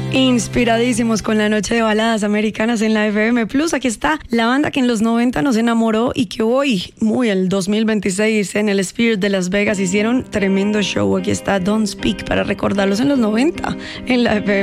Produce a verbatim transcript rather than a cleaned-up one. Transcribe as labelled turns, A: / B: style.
A: Inspiradísimos con la noche de baladas americanas en la F M Plus. Aquí está la banda que en los noventa nos enamoró y que hoy, muy el dos mil veintiséis, en el Sphere de Las Vegas hicieron tremendo show. Aquí está Don't Speak para recordarlos en los noventa en la F M.